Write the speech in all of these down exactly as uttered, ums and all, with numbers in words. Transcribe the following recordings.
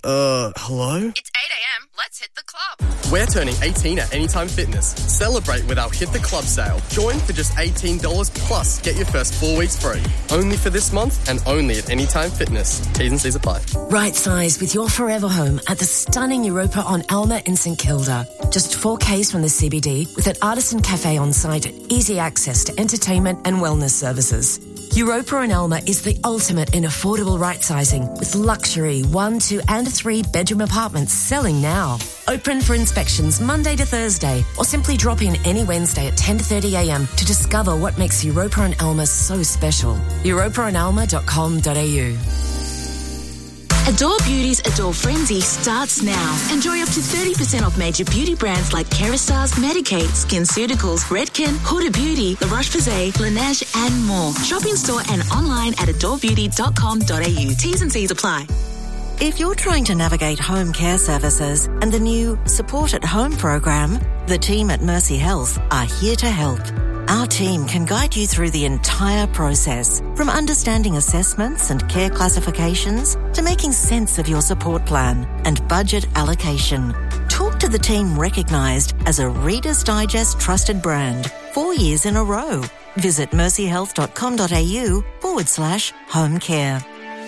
Uh, hello? It's eight a.m. Let's hit the club. We're turning eighteen at Anytime Fitness. Celebrate with our Hit the Club sale. Join for just eighteen dollars plus get your first four weeks free. Only for this month and only at Anytime Fitness. T's and C's apply. Right size with your forever home at the stunning Europa on Alma in St Kilda. Just four k's from the C B D with an artisan cafe on site and easy access to entertainment and wellness services. Europa and Alma is the ultimate in affordable right-sizing with luxury one, two and three bedroom apartments selling now. Open for inspections Monday to Thursday or simply drop in any Wednesday at ten thirty a m to discover what makes Europa and Alma so special. europa and alma dot com dot a u. Adore Beauty's Adore Frenzy starts now. Enjoy up to thirty percent off major beauty brands like Kerastase, Medik8, SkinCeuticals, Redken, Huda Beauty, La Roche-Posay, Laneige and more. Shop in store and online at adore beauty dot com dot a u. T's and C's apply. If you're trying to navigate home care services and the new Support at Home program, the team at Mercy Health are here to help. Our team can guide you through the entire process, from understanding assessments and care classifications to making sense of your support plan and budget allocation. Talk to the team recognised as a Reader's Digest trusted brand four years in a row. Visit mercy health dot com dot a u forward slash home care.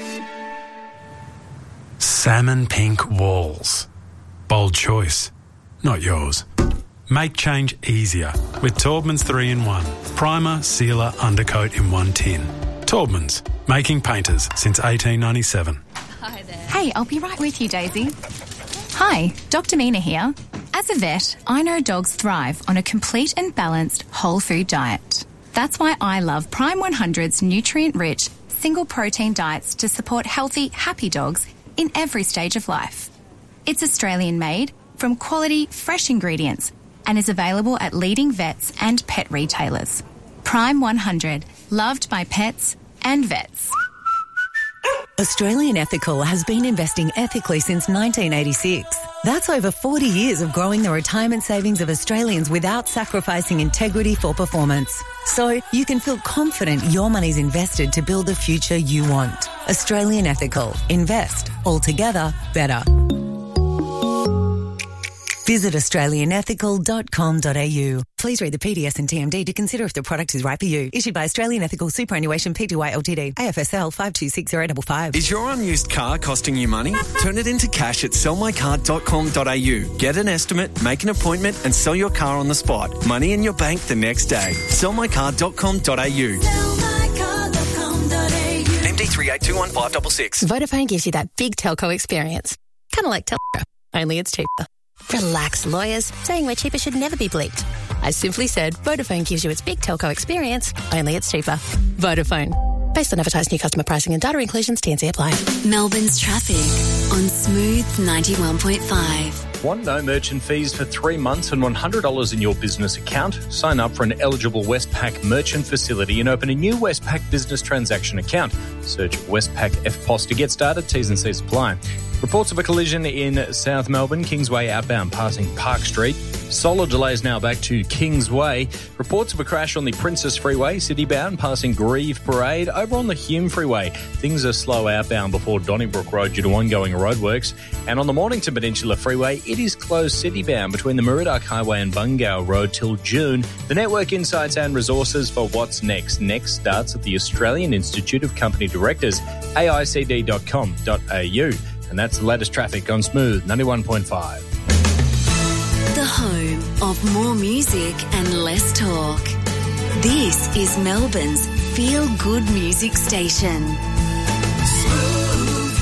Salmon pink walls. Bold choice, not yours. Make change easier with Taubman's three in one. Primer, sealer, undercoat in one tin. Taubman's, making painters since eighteen ninety-seven. Hi there. Hey, I'll be right with you, Daisy. Hi, Doctor Mina here. As a vet, I know dogs thrive on a complete and balanced whole food diet. That's why I love Prime one hundred's nutrient-rich, single-protein diets to support healthy, happy dogs in every stage of life. It's Australian-made, from quality, fresh ingredients, and is available at leading vets and pet retailers. Prime one hundred, loved by pets and vets. Australian Ethical has been investing ethically since nineteen eighty-six. That's over forty years of growing the retirement savings of Australians without sacrificing integrity for performance. So you can feel confident your money's invested to build the future you want. Australian Ethical. Invest. Altogether better. Visit australian ethical dot com dot a u. Please read the P D S and T M D to consider if the product is right for you. Issued by Australian Ethical Superannuation Pty Ltd. A F S L five two six zero five five. Is your unused car costing you money? Turn it into cash at sell my car dot com dot a u. Get an estimate, make an appointment and sell your car on the spot. Money in your bank the next day. sell my car dot com dot a u. M D three eight two one five six six. Vodafone gives you that big telco experience. Kind of like Telco, only it's cheaper. Relax, lawyers. Saying we're cheaper should never be bleeped. I simply said Vodafone gives you its big telco experience, only it's cheaper. Vodafone. Based on advertised new customer pricing and data inclusions, T and C apply. Melbourne's traffic on Smooth ninety-one point five. Want no merchant fees for three months and one hundred dollars in your business account? Sign up for an eligible Westpac merchant facility and open a new Westpac business transaction account. Search Westpac F P O S to get started. T's and C's apply. Reports of a collision in South Melbourne, Kingsway outbound passing Park Street. Solid delays now back to Kingsway. Reports of a crash on the Princess Freeway, city-bound, passing Grieve Parade. Over on the Hume Freeway, things are slow outbound before Donnybrook Road due to ongoing roadworks. And on the Mornington Peninsula Freeway, it is closed city-bound between the Muridock Highway and Bungao Road till June. The network insights and resources for what's next. Next starts at the Australian Institute of Company Directors, A I C D dot com dot a u. And that's the latest traffic on Smooth ninety-one point five. The home of more music and less talk. This is Melbourne's feel-good music station. Smooth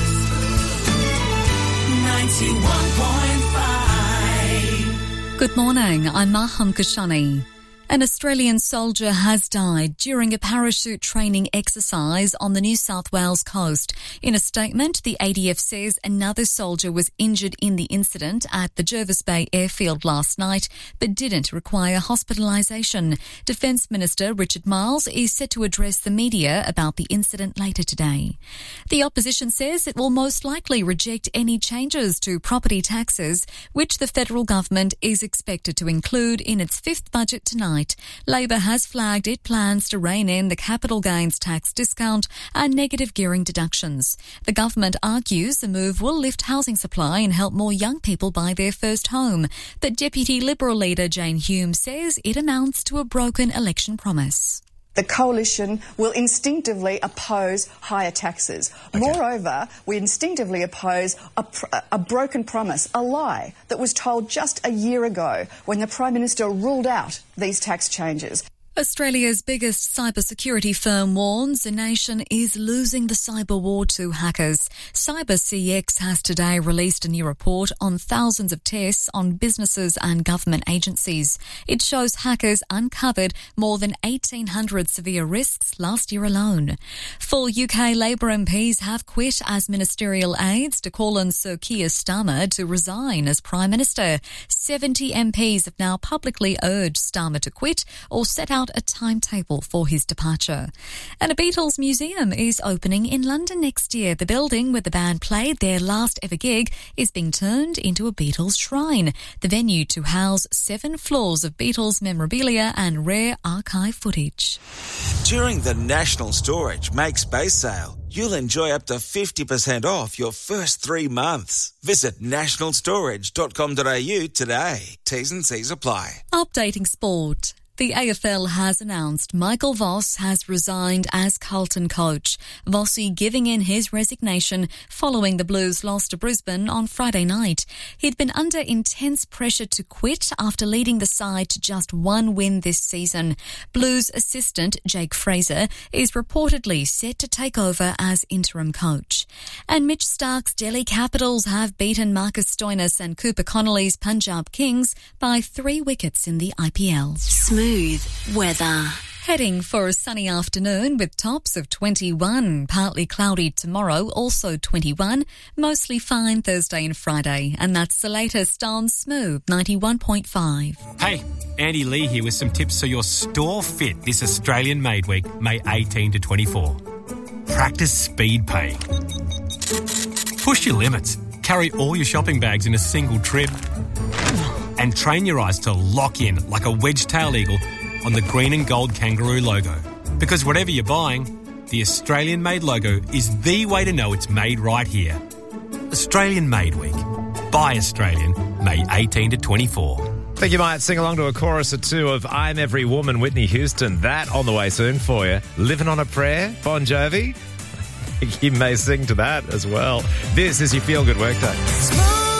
ninety-one point five. Good morning, I'm Maham Kashani. An Australian soldier has died during a parachute training exercise on the New South Wales coast. In a statement, the A D F says another soldier was injured in the incident at the Jervis Bay airfield last night, but didn't require hospitalisation. Defence Minister Richard Marles is set to address the media about the incident later today. The opposition says it will most likely reject any changes to property taxes, which the federal government is expected to include in its fifth budget tonight. night. Labor has flagged it plans to rein in the capital gains tax discount and negative gearing deductions. The government argues the move will lift housing supply and help more young people buy their first home. But Deputy Liberal leader Jane Hume says it amounts to a broken election promise. The Coalition will instinctively oppose higher taxes. Okay. Moreover, we instinctively oppose a, pr- a broken promise, a lie that was told just a year ago when the Prime Minister ruled out these tax changes. Australia's biggest cybersecurity firm warns the nation is losing the cyber war to hackers. CyberCX has today released a new report on thousands of tests on businesses and government agencies. It shows hackers uncovered more than eighteen hundred severe risks last year alone. Four U K Labor M Ps have quit as ministerial aides to call on Sir Keir Starmer to resign as Prime Minister. seventy M Ps have now publicly urged Starmer to quit or set out a timetable for his departure. And a Beatles museum is opening in London next year. The building where the band played their last ever gig is being turned into a Beatles shrine. The venue to house seven floors of Beatles memorabilia and rare archive footage. During the National Storage Make Space sale, you'll enjoy up to fifty percent off your first three months. Visit national storage dot com dot a u today. T's and C's apply. Updating sport. The A F L has announced Michael Voss has resigned as Carlton coach. Vossi giving in his resignation following the Blues' loss to Brisbane on Friday night. He'd been under intense pressure to quit after leading the side to just one win this season. Blues assistant Jake Fraser is reportedly set to take over as interim coach. And Mitch Stark's Delhi Capitals have beaten Marcus Stoinis and Cooper Connolly's Punjab Kings by three wickets in the I P L. Smooth weather. Heading for a sunny afternoon with tops of twenty-one. Partly cloudy tomorrow, also twenty-one. Mostly fine Thursday and Friday. And that's the latest on Smooth ninety-one point five. Hey, Andy Lee here with some tips so your store fit this Australian Made Week, May eighteenth to twenty-fourth. Practice speed paying. Push your limits. Carry all your shopping bags in a single trip. And train your eyes to lock in like a wedge-tailed eagle on the green and gold kangaroo logo. Because whatever you're buying, the Australian-made logo is the way to know it's made right here. Australian Made Week. Buy Australian, May eighteenth to twenty-fourth. Think you might sing along to a chorus or two of I'm Every Woman, Whitney Houston. That on the way soon for you. Living on a Prayer, Bon Jovi. You may sing to that as well. This is your Feel Good Workday.